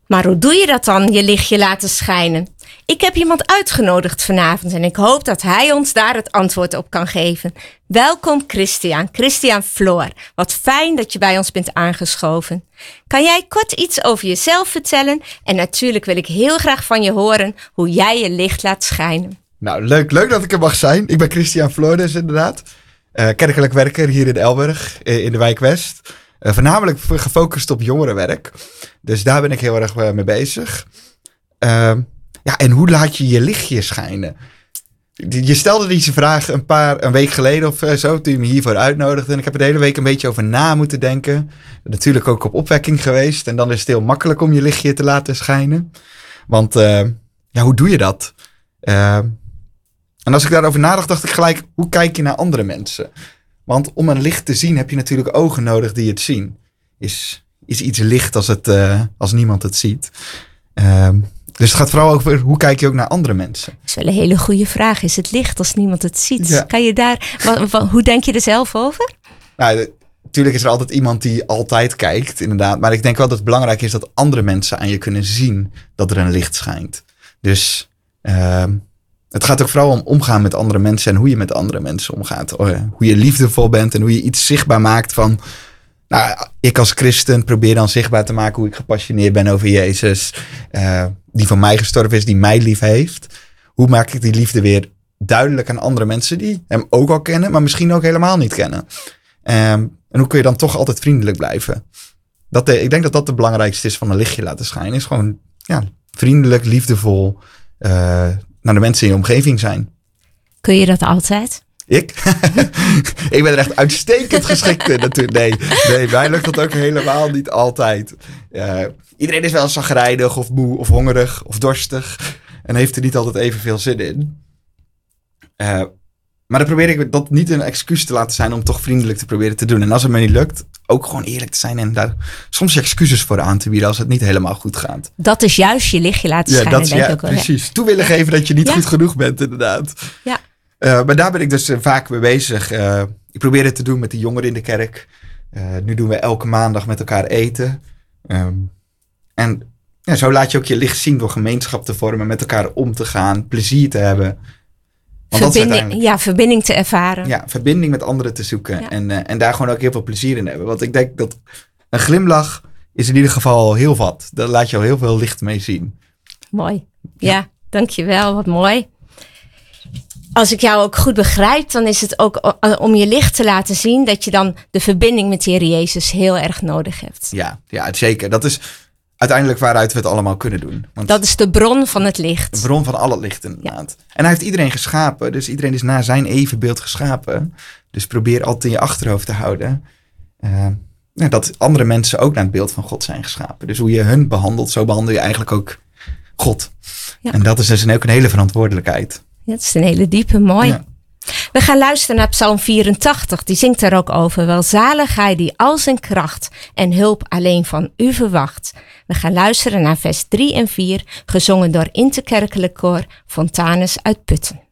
Maar hoe doe je dat dan, je lichtje laten schijnen? Ik heb iemand uitgenodigd vanavond en ik hoop dat hij ons daar het antwoord op kan geven. Welkom Christian Floor. Wat fijn dat je bij ons bent aangeschoven. Kan jij kort iets over jezelf vertellen? En natuurlijk wil ik heel graag van je horen hoe jij je licht laat schijnen. Nou, leuk dat ik er mag zijn. Ik ben Christian Floor dus inderdaad. Kerkelijk werker hier in Elburg, in de wijk West. Voornamelijk gefocust op jongerenwerk. Dus daar ben ik heel erg mee bezig. En hoe laat je je lichtje schijnen? Je stelde deze vraag een week geleden of zo, toen je me hiervoor uitnodigde. En ik heb er de hele week een beetje over na moeten denken. Natuurlijk ook op opwekking geweest. En dan is het heel makkelijk om je lichtje te laten schijnen. Want hoe doe je dat? En als ik daarover nadacht, dacht ik gelijk, hoe kijk je naar andere mensen? Want om een licht te zien heb je natuurlijk ogen nodig die het zien. Is iets licht als niemand het ziet? Dus het gaat vooral over hoe kijk je ook naar andere mensen. Dat is wel een hele goede vraag. Is het licht als niemand het ziet? Ja. Kan je daar, hoe denk je er zelf over? Nou, natuurlijk is er altijd iemand die altijd kijkt, inderdaad. Maar ik denk wel dat het belangrijk is dat andere mensen aan je kunnen zien dat er een licht schijnt. Dus het gaat ook vooral om omgaan met andere mensen en hoe je met andere mensen omgaat. Hoe je liefdevol bent en hoe je iets zichtbaar maakt van... Nou, ik als christen probeer dan zichtbaar te maken hoe ik gepassioneerd ben over Jezus. Die voor mij gestorven is, die mij lief heeft. Hoe maak ik die liefde weer duidelijk aan andere mensen die hem ook al kennen, maar misschien ook helemaal niet kennen. En hoe kun je dan toch altijd vriendelijk blijven? Ik denk dat dat het belangrijkste is van een lichtje laten schijnen. Is gewoon vriendelijk, liefdevol naar de mensen in je omgeving zijn. Kun je dat altijd? Ik? Ik ben er echt uitstekend geschikt in natuurlijk. Nee, mij lukt dat ook helemaal niet altijd. Iedereen is wel chagrijnig of moe of hongerig of dorstig. En heeft er niet altijd evenveel zin in. Maar dan probeer ik dat niet een excuus te laten zijn om toch vriendelijk te proberen te doen. En als het me niet lukt, ook gewoon eerlijk te zijn en daar soms je excuses voor aan te bieden als het niet helemaal goed gaat. Dat is juist je lichtje laten schijnen, denk ik ook wel. Precies. Toe willen geven dat je niet goed genoeg bent, inderdaad. Ja. Maar daar ben ik dus vaak mee bezig. Ik probeer het te doen met de jongeren in de kerk. Nu doen we elke maandag met elkaar eten. Zo laat je ook je licht zien door gemeenschap te vormen, met elkaar om te gaan, plezier te hebben. Verbinding te ervaren. Ja, verbinding met anderen te zoeken. Ja. En daar gewoon ook heel veel plezier in hebben. Want ik denk dat een glimlach is in ieder geval heel wat. Daar laat je al heel veel licht mee zien. Mooi. Ja, dankjewel. Wat mooi. Als ik jou ook goed begrijp, dan is het ook om je licht te laten zien dat je dan de verbinding met de Heer Jezus heel erg nodig hebt. Ja, zeker. Dat is uiteindelijk waaruit we het allemaal kunnen doen. Want dat is de bron van het licht. De bron van al het licht inderdaad. Ja. En hij heeft iedereen geschapen. Dus iedereen is naar zijn evenbeeld geschapen. Dus probeer altijd in je achterhoofd te houden. Dat andere mensen ook naar het beeld van God zijn geschapen. Dus hoe je hun behandelt, zo behandel je eigenlijk ook God. Ja. En dat is dus ook een hele verantwoordelijkheid. Ja, dat is een hele diepe, mooi. Ja. We gaan luisteren naar Psalm 84. Die zingt daar ook over. Welzalig hij die al zijn kracht en hulp alleen van u verwacht. We gaan luisteren naar vers 3 en 4, gezongen door Interkerkelijk Koor Fontanus uit Putten.